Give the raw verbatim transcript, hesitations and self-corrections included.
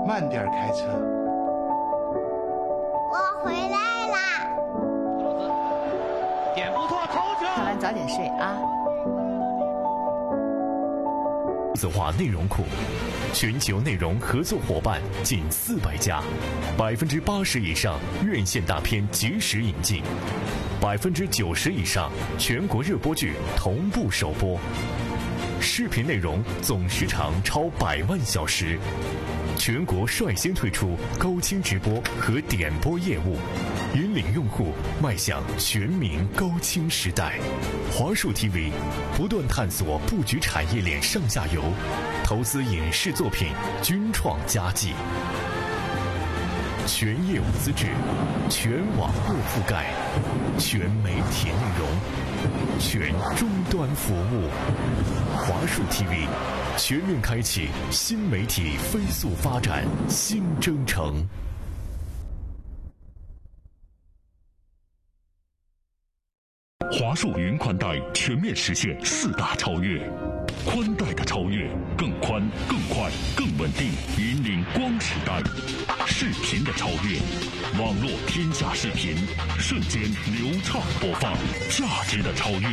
慢点开车。 我回来啦！ 点不错，头球。 看完早点睡啊。 数字化内容库，全球内容合作伙伴近四百家，百分之八十以上院线大片及时引进，百分之九十以上全国热播剧同步首播，视频内容总时长超百万小时，全国率先推出高清直播和点播业务，引领用户迈向全民高清时代。华数 T V 不断探索布局产业链上下游，投资影视作品均创佳绩，全业务资质，全网络覆盖，全媒体内容，全终端服务。华数 T V 全面开启新媒体飞速发展新征程。 华数云宽带全面实现四大超越，宽带的超越，更宽、更快、更稳定，引领光时代；视频的超越，网络天下视频，瞬间流畅播放；价值的超越，